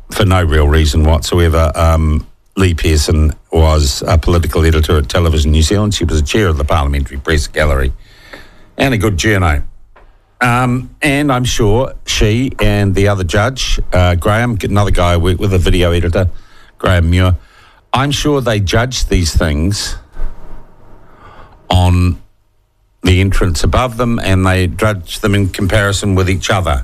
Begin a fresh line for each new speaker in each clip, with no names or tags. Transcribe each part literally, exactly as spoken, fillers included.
for no real reason whatsoever. Um, Lee Pearson was a political editor at Television New Zealand. She was a chair of the Parliamentary Press Gallery and a good journo. Um, and I'm sure she and the other judge, uh, Graham, another guy I work with, a video editor, Graham Muir, I'm sure they judge these things on the entrance above them, and they judge them in comparison with each other,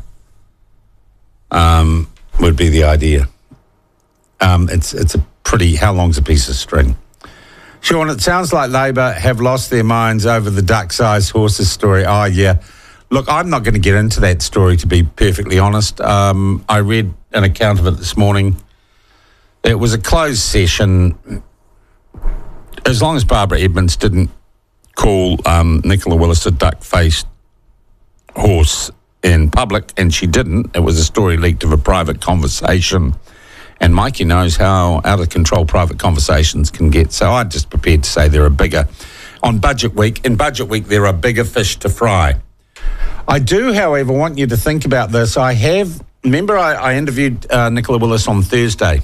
um, would be the idea. Um, it's it's a pretty, how long's a piece of string? Sean, it sounds like Labor have lost their minds over the duck-sized horses story. Oh, yeah. Look, I'm not going to get into that story, to be perfectly honest. Um, I read an account of it this morning. It was a closed session. As long as Barbara Edmonds didn't call um, Nicola Willis a duck-faced horse in public, and she didn't. It was a story leaked of a private conversation. And Mikey knows how out of control private conversations can get. So I'm just prepared to say there are bigger. On Budget Week, in Budget Week, there are bigger fish to fry. I do, however, want you to think about this. I have, remember I, I interviewed uh, Nicola Willis on Thursday.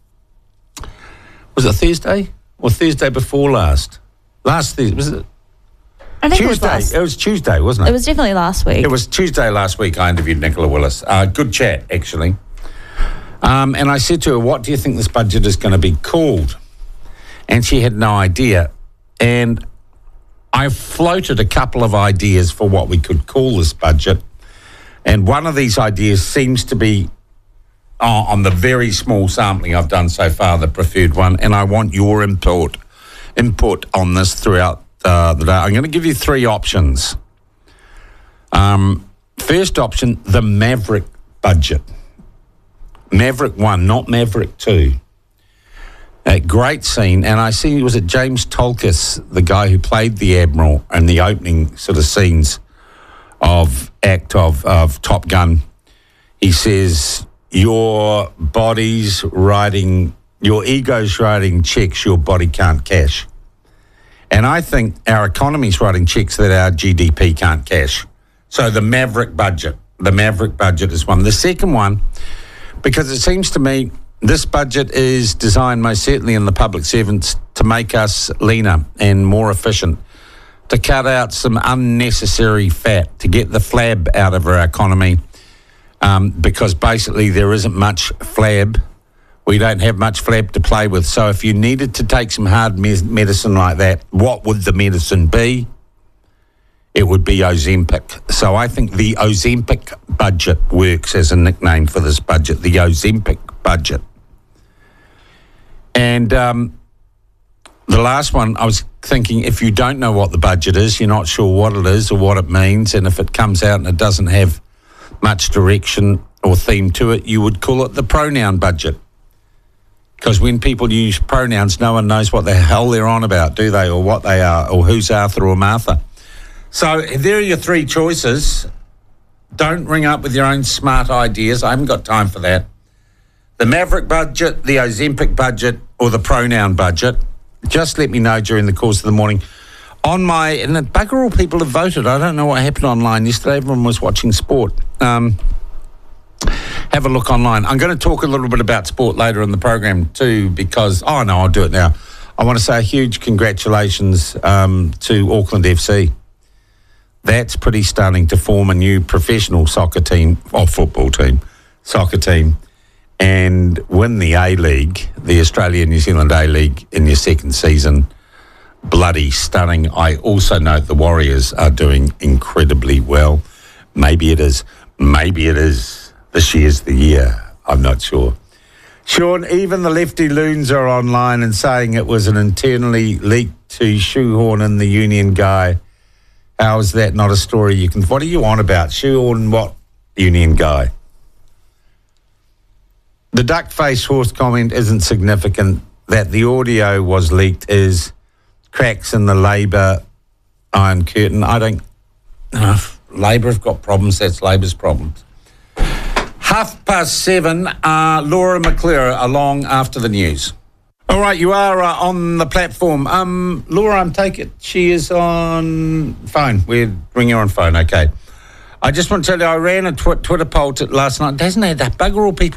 Was it Thursday? Or Thursday before last? Last Thursday, was it?
I think
Tuesday.
it was last.
It was Tuesday, wasn't it?
It was definitely last week.
It was Tuesday last week I interviewed Nicola Willis. Uh, good chat, actually. Um, and I said to her, what do you think this budget is going to be called? And she had no idea. And I floated a couple of ideas for what we could call this budget. And one of these ideas seems to be, oh, on the very small sampling I've done so far, the preferred one. And I want your input, input on this throughout uh, the day. I'm going to give you three options. Um, first option, the Maverick budget. Maverick one, not Maverick two. A great scene, and I see, was it James Tolkis, the guy who played the Admiral in the opening sort of scenes of act of, of Top Gun. He says, your body's writing, your ego's writing checks your body can't cash. And I think our economy's writing checks that our G D P can't cash. So the Maverick budget, the Maverick budget is one. The second one, because it seems to me this budget is designed most certainly in the public servants to make us leaner and more efficient, to cut out some unnecessary fat, to get the flab out of our economy, um, because basically there isn't much flab. We don't have much flab to play with. So if you needed to take some hard me- medicine like that, what would the medicine be? It would be Ozempic. So I think the Ozempic budget works as a nickname for this budget, the Ozempic budget. And um, the last one, I was thinking, if you don't know what the budget is, you're not sure what it is or what it means, and if it comes out and it doesn't have much direction or theme to it, you would call it the pronoun budget. Because when people use pronouns, no one knows what the hell they're on about, do they, or what they are, or who's Arthur or Martha. So there are your three choices. Don't ring up with your own smart ideas. I haven't got time for that. The Maverick budget, the Ozempic budget, or the pronoun budget. Just let me know during the course of the morning. On my, and bugger all people have voted. I don't know what happened online yesterday. Everyone was watching sport. Um, have a look online. I'm going to talk a little bit about sport later in the program too, because, oh no, I'll do it now. I want to say a huge congratulations um, to Auckland F C. That's pretty stunning, to form a new professional soccer team, or football team, soccer team, and win the A-League, the Australia-New Zealand A-League in your second season. Bloody stunning. I also note the Warriors are doing incredibly well. Maybe it is. Maybe it is. This year's the year. I'm not sure. Sean, even the lefty loons are online and saying it was an internally leaked to shoehorn in the union guy. How is that not a story you can... What are you on about? Shoehorn what union guy? The duck-faced horse comment isn't significant. That the audio was leaked is cracks in the Labor Iron Curtain. I don't... Uh, Labor have got problems. That's Labor's problems. Half past seven, uh, Laura McClure along after the news. All right, you are uh, on the platform. Um, Laura, I'm taking it. She is on phone. We're bringing her on phone, okay. I just want to tell you, I ran a tw- Twitter poll t- last night. Doesn't it? That bugger all people